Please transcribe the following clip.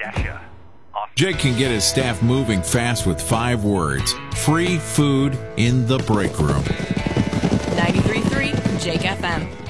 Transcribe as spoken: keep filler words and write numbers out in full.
Dasha. Jake can get his staff moving fast with five words. Free food in the break room. ninety-three point three Jake F M.